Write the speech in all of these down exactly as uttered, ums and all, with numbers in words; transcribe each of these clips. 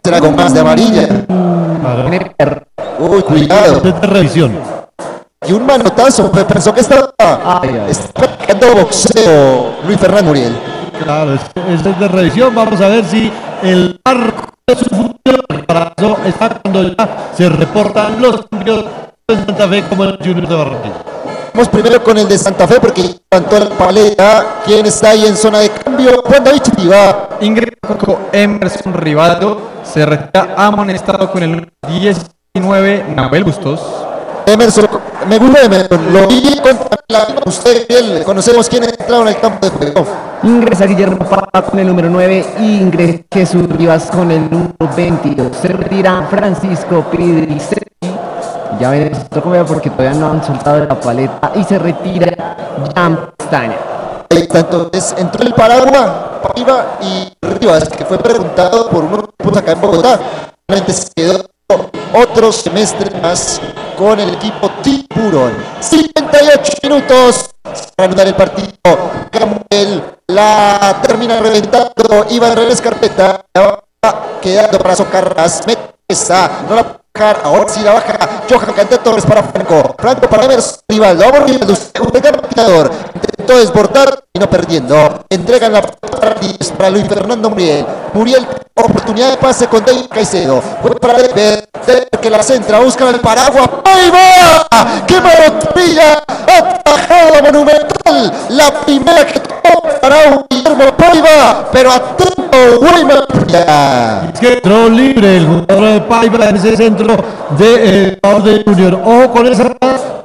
será con más de amarilla. Uy, cuidado. De revisión. Y un manotazo, pensó que estaba practicando boxeo Luis Fernando Muriel. Claro, es, es de revisión. Vamos a ver si el arco de su función para eso está cuando ya se reportan los cambios de Santa Fe como el Junior de Barranquilla. Vamos primero con el de Santa Fe porque levantó la paleta. ¿Quién está ahí en zona de cambio? Juan David Chitiva. Ingresa Emerson Rivaldo, se retira amonestado con el diecinueve Nahuel Bustos. Emerson, me gusta Emerson, lo vi contra la, usted y él, conocemos quién entrado en el campo de juego. Ingresa Guillermo Parra con el número nueve y ingresa Jesús Rivas con el número veintidós. Se retira Francisco Pidricetti. Ya ven esto como veo porque todavía no han soltado la paleta y se retira Jan Pestaña. Entonces entró el paraguas, Paiva y Rivas, que fue preguntado por unos grupos acá en Bogotá. Realmente se quedó otro semestre más con el equipo Tiburón. cincuenta y ocho minutos para anudar el partido. Camuel la termina reventando. Iván Renes Carpeta va quedando para Socarras. Mesa, no la puede bajar. Ahora sí la baja. Johan Cante Torres para Franco. Franco para Emerson Rivaldo. Vamos Rivaldo. Usted capitador. Intentó desbordar y no perdiendo. Entregan la para Luis Fernando Muriel. Muriel, oportunidad de pase con David Caicedo. Fue para Deber, Deber que la centra, buscan el paraguas. ¡Ahí va! ¡Qué maravilla! Atajada monumental. La primera que tocó para Guillermo Paiva. Pero atento, Weimar. Es que entró libre el jugador de Paiva en ese centro de, eh, de Junior. Ojo con esa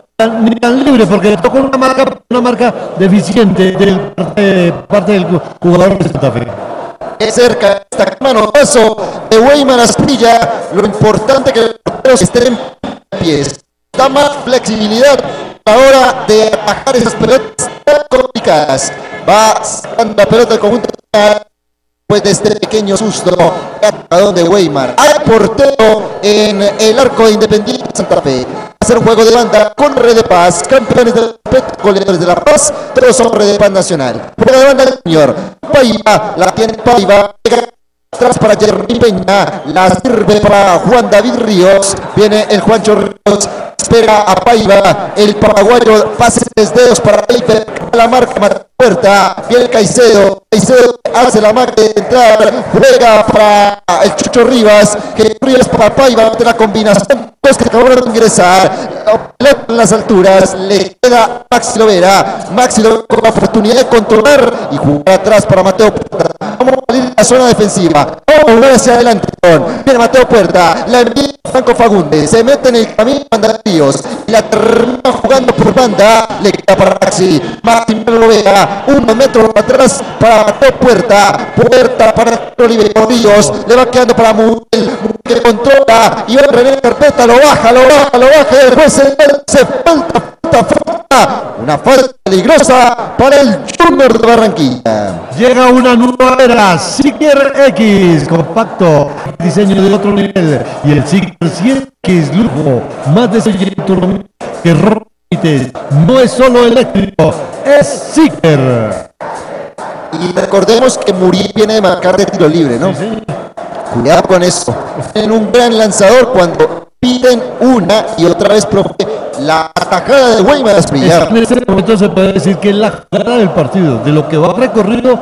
ni tan libre porque le tocó una marca una marca deficiente de parte, parte del jugador de Santa Fe. Es cerca esta manotazo de Weimar Asprilla. Lo importante que los porteros estén en pies. Da más flexibilidad a la hora de atajar esas pelotas tan complicadas. Va sacando la pelota del conjunto después de este pequeño susto de Weimar. Hay portero en el arco de Independiente Santa Fe. Hacer un juego de banda con Red de Paz, campeones de goleadores de La Paz, todos son Red de Paz Nacional. Juego de banda del señor Paiva, la tiene Paiva, atrás para Jeremy Peña, la sirve para Juan David Ríos, viene el Juancho Ríos, espera a Paiva, el paraguayo, pase tres dedos para Paiva, la marca mata puerta, viene Caicedo, Caicedo hace la marca de entrar, juega para el Chucho Rivas, que Rivas para Paiva, de la combinación, los que acabaron de ingresar, en las alturas, le queda Maxi Lovera, Maxi Lovera con la oportunidad de controlar y jugar atrás para Mateo Puerta. Vamos a salir de la zona defensiva, vamos a volver hacia adelante, viene Mateo Puerta, la envía Franco Fagundes, se mete en el camino de Ríos y la termina jugando por banda, le queda para Maxi, Maxi Lovera, uno metro atrás para Mateo Puerta, Puerta para Oliveira Ríos, le va quedando para Muriel, que controla y va a René Carpeta, lo baja, lo baja, lo baja, después se, se falta, falta, falta, una falta peligrosa para el Junior de Barranquilla. Llega una nueva era, Seeker X, compacto, diseño de otro nivel, y el Seeker cien X lujo, más de seis que rompe, no es solo eléctrico, es Seeker. Y recordemos que Muriel viene de marcar de tiro libre, ¿no? Sí, sí. Cuidado con eso. Tienen un gran lanzador cuando piden una y otra vez, profe, la atajada de Weimar Asprilla. En este momento se puede decir que es la jugada del partido, de lo que va recorrido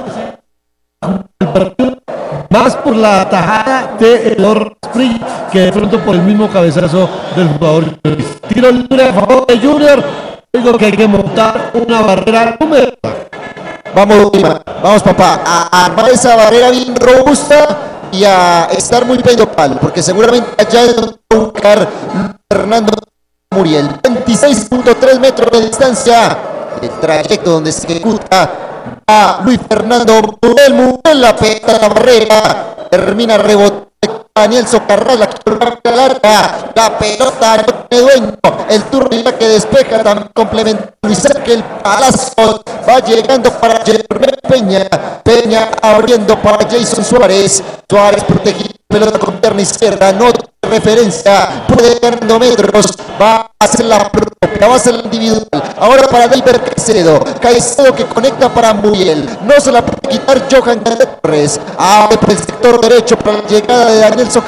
el partido, más por la atajada de el Asprilla que de pronto por el mismo cabezazo del jugador. Tiro libre a favor de Junior. Digo que hay que montar una barrera número. Vamos, vamos papá, a armar esa barrera bien robusta y a estar muy pendiente, porque seguramente allá es donde va a buscar Fernando Muriel. veintiséis punto tres metros de distancia, el trayecto donde se ejecuta a Luis Fernando Muriel. Muriel la peta de la barrera, termina rebotando Daniel Socarrás, la larga, la pelota no tiene dueño, el turno ya que despeja, también complementa Luis Ángel Palazzo, va llegando para Jeremy Peña, Peña abriendo para Jason Suárez, Suárez protegido, pelota con pierna izquierda, no referencia, puede ganando metros, va a hacer la propia, va a hacer la individual, ahora para David Caicedo, Caicedo que conecta para Muriel, no se la puede quitar Johan Torres, abre por el sector derecho para la llegada de Daniel Socarrás.